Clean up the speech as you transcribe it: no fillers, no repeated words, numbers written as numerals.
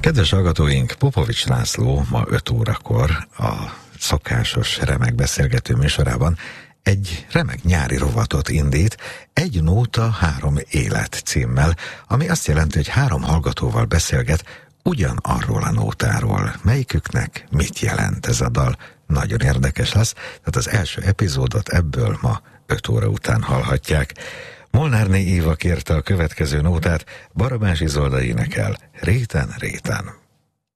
Kedves hallgatóink, Popovics László ma 5 órakor a szokásos remek beszélgető műsorában egy remek nyári rovatot indít, Egy nóta, 3 élet címmel, ami azt jelenti, hogy 3 hallgatóval beszélget ugyanarról a nótáról. Melyiküknek mit jelent ez a dal? Nagyon érdekes lesz, tehát az első epizódot ebből ma 5 óra után hallhatják. Molnárné Éva kérte a következő nótát, Barabás Izolda énekel, Réten, réten.